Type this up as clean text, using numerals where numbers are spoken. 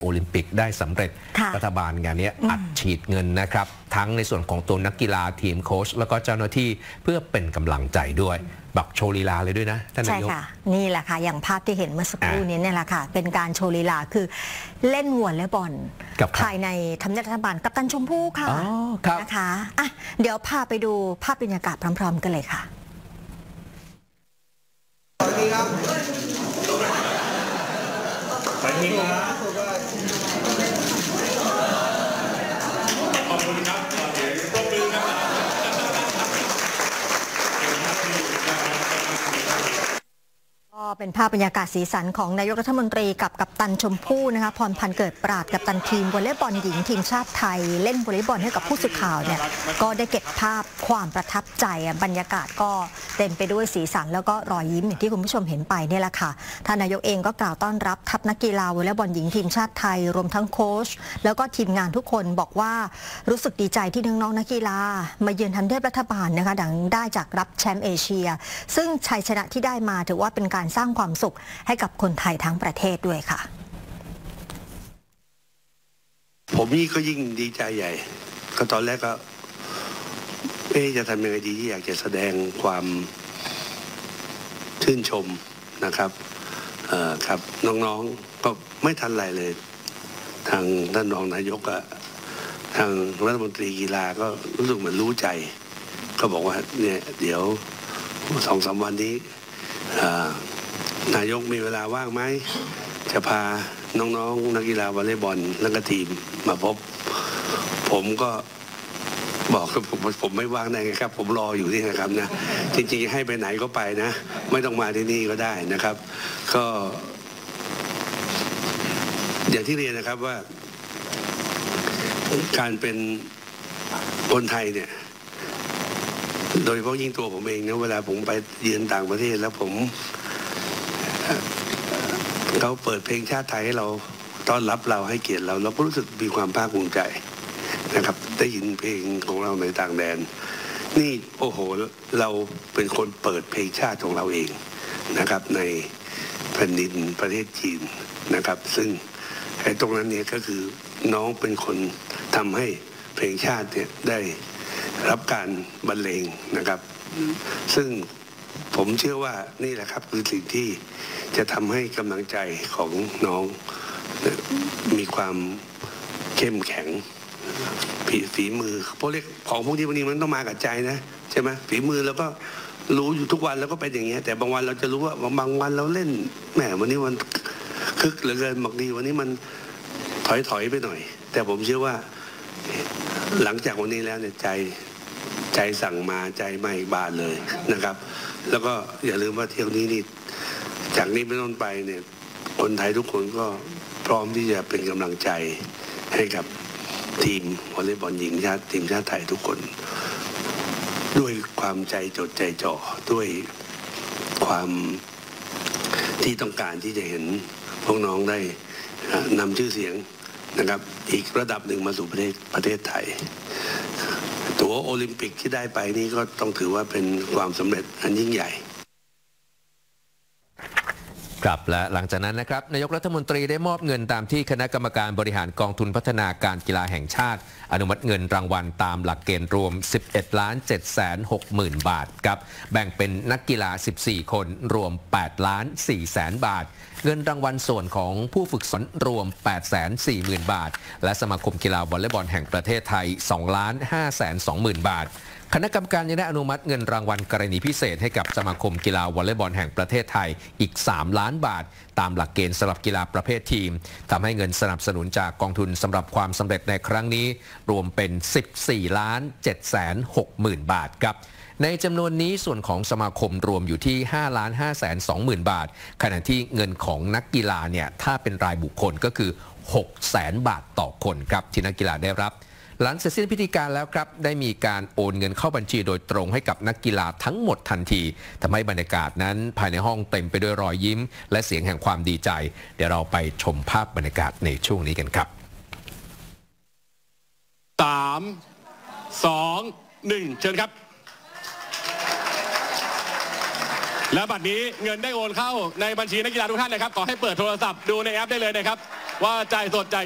โอลิมปิกได้สำเร็จรัฐบาลงานนี้อัดฉีดเงินนะครับทั้งในส่วนของตัวนักกีฬาทีมโค้ชแล้วก็เจ้าหน้าที่เพื่อเป็นกำลังใจด้วยบักโชว์ลีลาเลยด้วยนะท่านนายกใช่ค่ะนี่แหละค่ะอย่างภาพที่เห็นเมื่อสักครู่นี้เนี่ยแหละค่ะเป็นการโชว์ลีลาคือเล่นวอลเลย์บอลภายในทำเนียบรัฐบาลกัปตันชมพู่ค่ะนะคะอ่ะเดี๋ยวพาไปดูภาพบรรยากาศพร้อมๆกันเลยค่ะสวัสดีครับไปที่ครับขอบคุณครับเดี๋ยวปรบมือครับก็เป็นภาพบรรยากาศสีสันของนายกรัฐมนตรีกับกัปตันชมพู่นะคะพรพันธ์เกิดปราดกัปตันทีมวอลเลย์บอลหญิงทีมชาติไทยเล่นวอลเลย์บอลให้กับผู้สื่อข่าวเนี่ยก็ได้เก็บภาพความประทับใจบรรยากาศก็เต็มไปด้วยสีสันแล้วก็รอยยิ้มอย่างที่คุณผู้ชมเห็นไปนี่แหละค่ะท่านนายกเองก็กล่าวต้อนรับทัพนักกีฬาวอลเลย์บอลหญิงทีมชาติไทยรวมทั้งโค้ชแล้วก็ทีมงานทุกคนบอกว่ารู้สึกดีใจที่น้องๆนักกีฬามาเยือนทำเนียบรัฐบาลนะคะดังได้จากรับแชมป์เอเชียซึ่งชัยชนะที่ได้มาถือว่าเป็นการสร้างความสุขให้กับคนไทยทั้งประเทศด้วยค่ะผมนี่ก็ยิ่งดีใจใหญ่ก็ตอนแรกก็จะทำยังไงดีที่อยากจะแสดงความชื่นชมนะครับครับน้องๆก็ไม่ทันไรเลยทางท่านรองนายกทางรัฐมนตรีกีฬาก็รู้สึกเหมือนรู้ใจก็บอกว่าเนี่ยเดี๋ยว 2-3 วันนี้นายกมีเวลาว่างไหมจะพาน้องๆนักกีฬาวอลเลย์บอลแล้วก็ทีมมาพบผมก็บอกผมไม่ว่างได้ไงครับผมรออยู่นี่นะครับนะจริงๆให้ไปไหนก็ไปนะไม่ต้องมาที่นี่ก็ได้นะครับก็อย่างที่เรียนนะครับว่าการเป็นคนไทยเนี่ยโดยเฉพาะยิ่งตัวผมเองเนี่ยเวลาผมไปเยือนต่างประเทศแล้วเขาเปิดเพลงชาติไทยให้เราต้อนรับเราให้เกียรติเราก็รู้สึกมีความภาคภูมิใจนะครับได้ยินเพลงของเราในต่างแดนนี่โอ้โหเราเป็นคนเปิดเพลงชาติของเราเองนะครับในแผ่นดินประเทศจีนนะครับซึ่งตรงนั้นเนี่ยก็คือน้องเป็นคนทำให้เพลงชาติเนี่ยได้รับการบรรเลงนะครับซึ่งผมเชื่อว่านี่แหละครับคือสิ่งที่จะทำให้กำลังใจของน้องมีความเข้มแข็งฝีมือเพราะเรียกของพวกนี้บางทีมันต้องมากับใจนะใช่ไหมฝีมือแล้วก็รู้อยู่ทุกวันแล้วก็เป็นอย่างเงี้ยแต่บางวันเราจะรู้ว่าบางวันเราเล่นแหมวันนี้มันคึกเหลือเกินบางทีวันนี้มันถอยไปหน่อยแต่ผมเชื่อว่าหลังจากวันนี้แล้วเนี่ยใจสั่งมาใจไม่บานเลยนะครับแล้วก็อย่าลืมว่าเที่ยวนี้นี่จากนี้เป็นต้นไปเนี่ยคนไทยทุกคนก็พร้อมที่จะเป็นกำลังใจให้กับทีมวอลเลย์บอลหญิงทีมชาติไทยทุกคนด้วยความใจจดใจจ่อด้วยความที่ต้องการที่จะเห็นพวกน้องได้นำชื่อเสียงนะครับอีกระดับหนึ่งมาสู่ประเทศไทยตั๋วโอลิมปิกที่ได้ไปนี่ก็ต้องถือว่าเป็นความสำเร็จอันยิ่งใหญ่ครับและหลังจากนั้นนะครับนายกรัฐมนตรีได้มอบเงินตามที่คณะกรรมการบริหารกองทุนพัฒนาการกีฬาแห่งชาติอนุมัติเงินรางวัลตามหลักเกณฑ์รวม 11,760,000 บาทครับแบ่งเป็นนักกีฬา 14 คนรวม 8,400,000 บาทเงินรางวัลส่วนของผู้ฝึกสอนรวม 840,000 บาทและสมาคมกีฬาวอลเลย์บอลแห่งประเทศไทย 2,520,000 บาทคณะกรรมการยังได้อนุมัติเงินรางวัลกรณีพิเศษให้กับสมาคมกีฬาวอลเลย์บอลแห่งประเทศไทยอีก3 ล้านบาทตามหลักเกณฑ์สำหรับกีฬาประเภททีมทำให้เงินสนับสนุนจากกองทุนสำหรับความสำเร็จในครั้งนี้รวมเป็น 14,760,000 บาทครับในจำนวนนี้ส่วนของสมาคมรวมอยู่ที่ 5,520,000 บาทขณะที่เงินของนักกีฬาเนี่ยถ้าเป็นรายบุคคลก็คือ 600,000 บาทต่อคนครับที่นักกีฬาได้รับหลังเสร็จสิ้นพิธีการแล้วครับได้มีการโอนเงินเข้าบัญชีโดยตรงให้กับนักกีฬาทั้งหมดทันทีทำให้บรรยากาศนั้นภายในห้องเต็มไปด้วยรอยยิ้มและเสียงแห่งความดีใจเดี๋ยวเราไปชมภาพบรรยากาศในช่วงนี้กันครับ 3 2 1เชิญครับและบัดนี้เงินได้โอนเข้าในบัญชีนักกีฬาทุกท่านนะครับขอให้เปิดโทรศัพท์ดูในแอปได้เลยนะครับว่าจ่ายสดจ่าย